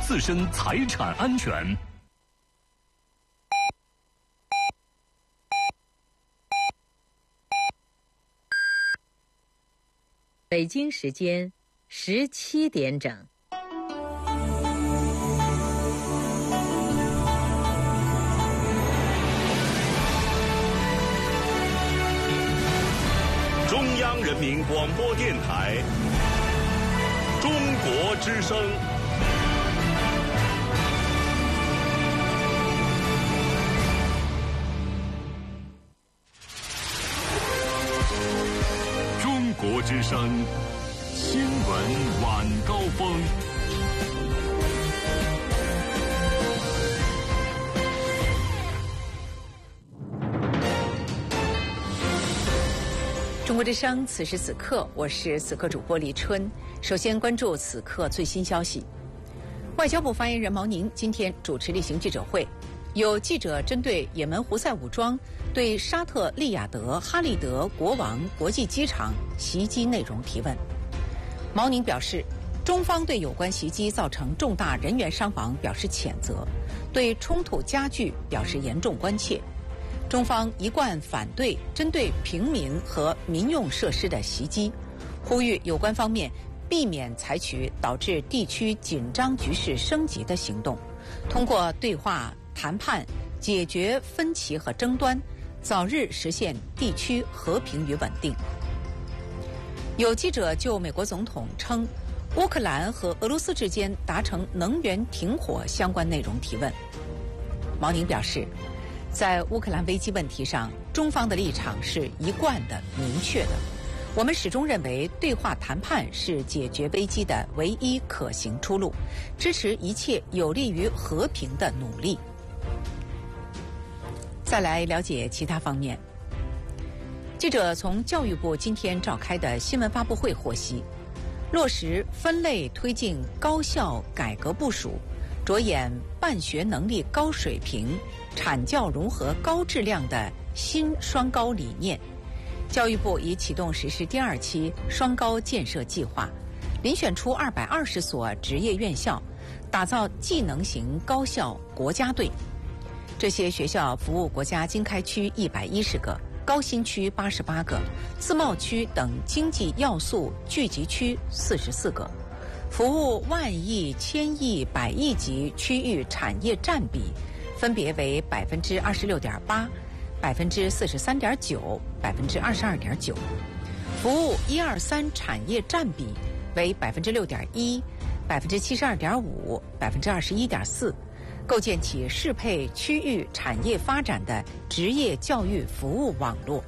自身财产安全。 北京时间17点整。 中央人民广播电台中国之声。中国之声新闻晚高峰。 中国之声，此时此刻，我是此刻主播李春。首先关注此刻最新消息。外交部发言人毛宁今天主持例行记者会，有记者针对也门胡塞武装对沙特利雅得哈利德国王国际机场袭击内容提问。毛宁表示，中方对有关袭击造成重大人员伤亡表示谴责，对冲突加剧表示严重关切。中方一贯反对针对平民和民用设施的袭击，呼吁有关方面避免采取导致地区紧张局势升级的行动，通过对话谈判解决分歧和争端，早日实现地区和平与稳定。有记者就美国总统称乌克兰和俄罗斯之间达成能源停火相关内容提问。毛宁表示，在乌克兰危机问题上，中方的立场是一贯的、明确的。我们始终认为，对话谈判是解决危机的唯一可行出路，支持一切有利于和平的努力。再来了解其他方面。记者从教育部今天召开的新闻发布会获悉，落实分类推进高校改革部署，着眼办学能力高水平、产教融合高质量的新双高理念。教育部已启动实施第2期双高建设计划，遴选出220所职业院校，打造技能型高校国家队。这些学校服务国家经开区110个、高新区88个、自贸区等经济要素聚集区44个，服务万亿、千亿、百亿级区域产业占比分别为26.8%、43.9%、22.9%，服务1、2、3产业占比为6.1%、72.5%、21.4%，构建起适配区域产业发展的职业教育服务网络。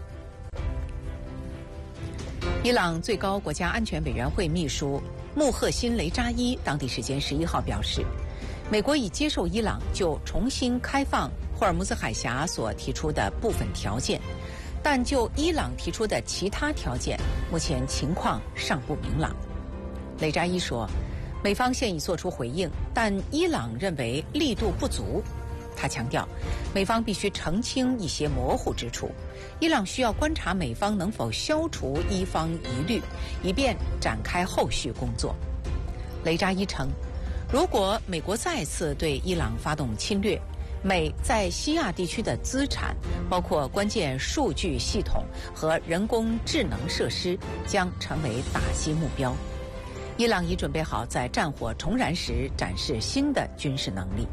伊朗最高国家安全委员会秘书穆赫辛·雷扎伊当地时间11号表示，美国已接受伊朗就重新开放霍尔木兹海峡所提出的部分条件，但就伊朗提出的其他条件，目前情况尚不明朗。雷扎伊说，美方现已作出回应，但伊朗认为力度不足。他强调，美方必须澄清一些模糊之处，伊朗需要观察美方能否消除伊方疑虑，以便展开后续工作。雷扎伊称，如果美国再次对伊朗发动侵略，美在西亚地区的资产，包括关键数据系统和人工智能设施，将成为打击目标。伊朗已准备好在战火重燃时展示新的军事能力。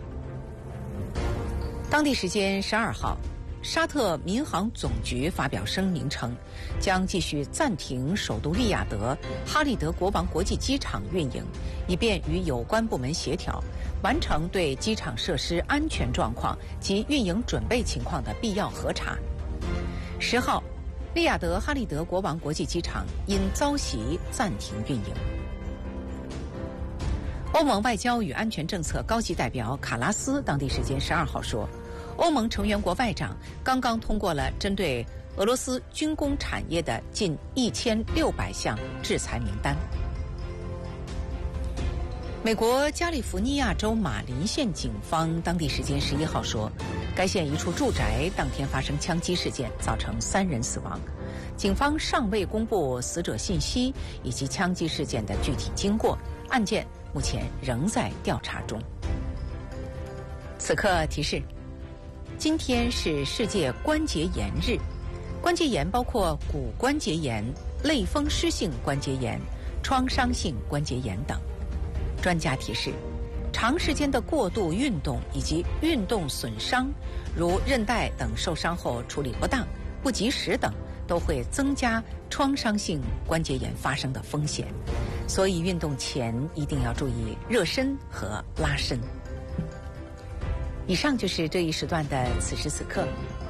当地时间12号，沙特民航总局发表声明称，将继续暂停首都利雅得哈利德国王国际机场运营，以便与有关部门协调，完成对机场设施安全状况及运营准备情况的必要核查。10号，利雅得哈利德国王国际机场因遭袭暂停运营。欧盟外交与安全政策高级代表卡拉斯当地时间12号说，欧盟成员国外长刚刚通过了针对俄罗斯军工产业的近1600项制裁名单。美国加利福尼亚州马林县警方当地时间11号说，该县一处住宅当天发生枪击事件，造成3人死亡。警方尚未公布死者信息以及枪击事件的具体经过，案件目前仍在调查中。此刻提示：今天是世界关节炎日，关节炎包括骨关节炎、类风湿性关节炎、创伤性关节炎等。专家提示，长时间的过度运动以及运动损伤，如韧带等受伤后处理不当、不及时等，都会增加创伤性关节炎发生的风险。所以运动前一定要注意热身和拉伸。以上就是这一时段的此时此刻，